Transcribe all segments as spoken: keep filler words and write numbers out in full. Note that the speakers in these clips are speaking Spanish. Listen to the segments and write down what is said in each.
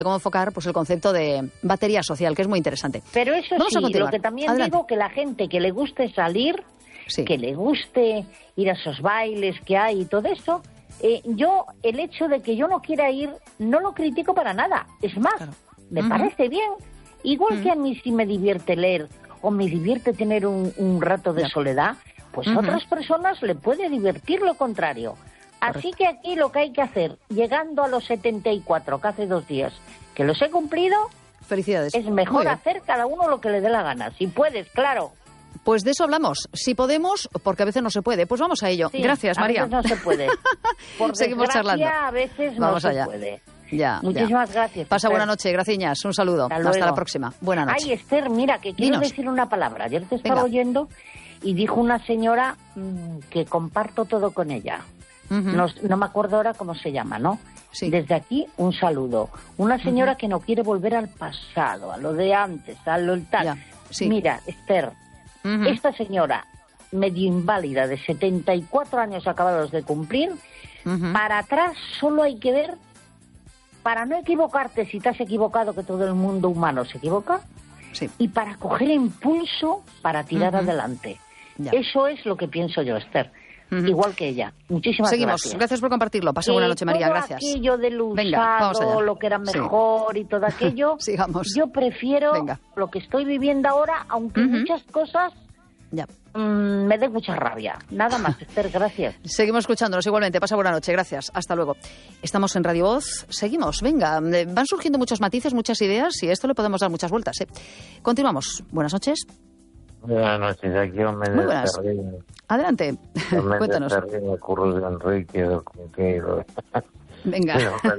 cómo enfocar pues el concepto de batería social, que es muy interesante. Pero eso Vamos sí, lo que también Adelante. digo, que la gente que le guste salir, sí. que le guste ir a esos bailes que hay y todo eso, eh, yo, el hecho de que yo no quiera ir, no lo critico para nada. Es más, claro. me uh-huh. parece bien. Igual uh-huh. que a mí sí me divierte leer o me divierte tener un, un rato de yeah. soledad, pues uh-huh. a otras personas le puede divertir lo contrario. Así que aquí lo que hay que hacer, llegando a los setenta y cuatro, que hace dos días, que los he cumplido, felicidades. Es mejor hacer cada uno lo que le dé la gana. Si puedes, claro. Pues de eso hablamos. Si podemos, porque a veces no se puede. Pues vamos a ello. Sí, Gracias, María. A veces no se puede. Por Seguimos charlando. A veces no vamos se allá. puede. Ya, Muchísimas ya. gracias. Pasa Esther. buena noche, graciñas. Un saludo. Hasta, Hasta la próxima. Buena noche. Ay, Esther, mira, que quiero Dinos. decir una palabra. Ayer te estaba Venga. oyendo y dijo una señora mmm, que comparto todo con ella. Uh-huh. No, no me acuerdo ahora cómo se llama, ¿no? Sí. Desde aquí, un saludo. Una señora uh-huh. que no quiere volver al pasado, a lo de antes, a lo tal. Ya, sí. Mira, Esther, uh-huh. esta señora medio inválida de setenta y cuatro años acabados de cumplir, uh-huh. para atrás solo hay que ver, para no equivocarte si te has equivocado, que todo el mundo humano se equivoca, sí. y para coger impulso para tirar uh-huh. adelante. Ya. Eso es lo que pienso yo, Esther. Uh-huh. Igual que ella. Muchísimas Seguimos. gracias. Gracias por compartirlo. Pasa buena noche, María. Gracias. Aquello del usado, Venga, lo que era mejor sí. y todo aquello. Sigamos. Yo prefiero Venga. lo que estoy viviendo ahora, aunque uh-huh. muchas cosas ya. mmm, me den mucha rabia. Nada más, Esther, gracias. Seguimos escuchándonos igualmente. Pasa buena noche. Gracias. Hasta luego. Estamos en Radio Voz. Seguimos. Venga. Van surgiendo muchos matices, muchas ideas y a esto le podemos dar muchas vueltas. ¿eh? Continuamos. Buenas noches. Buenas noches, aquí me Muy buenas. Adelante, cuéntanos. Me curro de Enrique, del Conqueiro. Venga.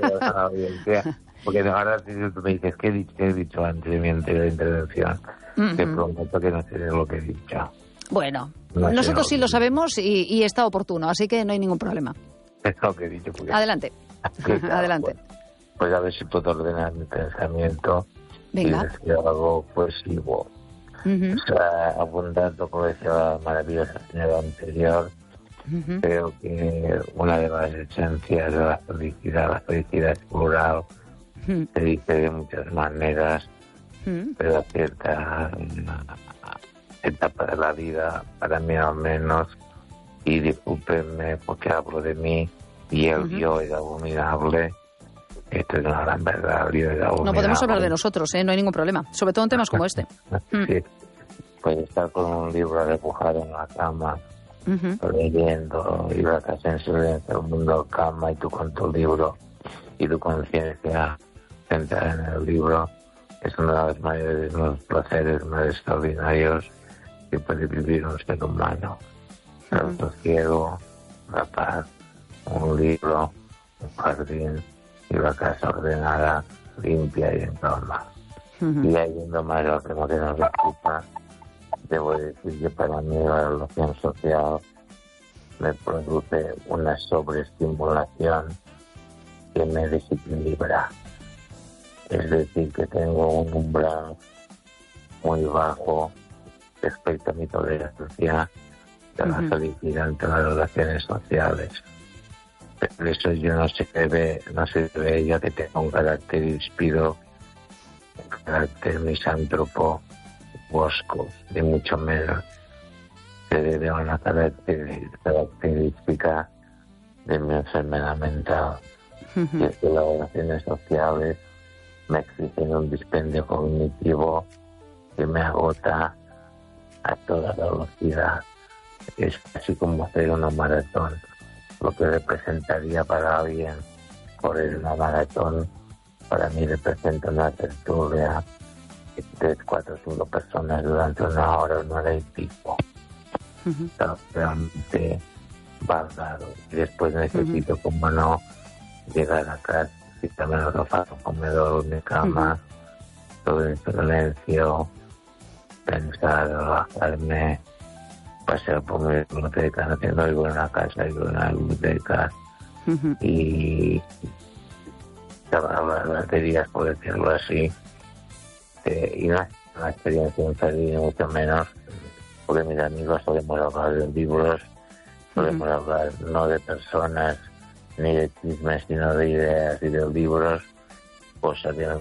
Porque ahora tú me dices, ¿qué he dicho, qué he dicho antes de mi intervención? Uh-huh. Te prometo que no sé lo que he dicho. Bueno, no nosotros sé sí lo sabemos y, y está oportuno, así que no hay ningún problema. Es lo que he dicho. Porque... Adelante, claro, adelante. Pues, pues a ver si puedo ordenar mi pensamiento. Venga. Y decir algo cohesivo. Uh-huh. O sea, abundando, como decía la maravillosa señora anterior, uh-huh. creo que una de las esencias de la felicidad, la felicidad es plural, uh-huh. se dice de muchas maneras, uh-huh. pero a cierta etapa de la vida, para mí al menos, y discúlpenme porque hablo de mí, y el uh-huh. yo era abominable. Esto es una gran verdad. No podemos hablar de nosotros, ¿eh? No hay ningún problema. Sobre todo en temas como este. Sí. Pues estar con un libro repujado en la cama, uh-huh. leyendo, y la casa en silencio, el mundo calma, y tú con tu libro y tu conciencia centrada en el libro, es uno de los mayores, unos placeres más extraordinarios que puede vivir un ser humano. El uh-huh. sosiego, la paz, un libro, un jardín, y la casa ordenada, limpia y en calma. Uh-huh. Y ahí yendo más al tema que nos ocupa, debo decir que para mí la relación social me produce una sobreestimulación que me desequilibra. Es decir, que tengo un umbral muy bajo respecto a mi tolerancia de la uh-huh. felicidad entre las relaciones sociales. Por eso yo no se debe, no se debe ella que tenga un carácter inspiro, un carácter misántropo, bosco, ni mucho menos. Se debe a una característica de mi enfermedad mental. Uh-huh. Y es que las relaciones sociales me exigen un dispendio cognitivo que me agota a toda velocidad. Es casi como hacer una maratón. Lo que representaría para alguien correr una maratón, para mí representa una tertulia de tres, cuatro, cinco personas durante una hora, una hora y pico. Uh-huh. Pero realmente bárbaro. Y después necesito, uh-huh. como no, llegar a casa, quitarme los zapatos, comedor, mi cama, uh-huh. todo en silencio, pensar, relajarme, pasear por mi biblioteca, no tengo algo en la casa, algo en la biblioteca, uh-huh. y las baterías, por decirlo así, eh, y no es una experiencia infeliz, ni mucho menos, porque mis amigos solemos hablar de libros, solemos uh-huh. hablar no de personas, ni de chismes, sino de ideas y de libros, esposa tiene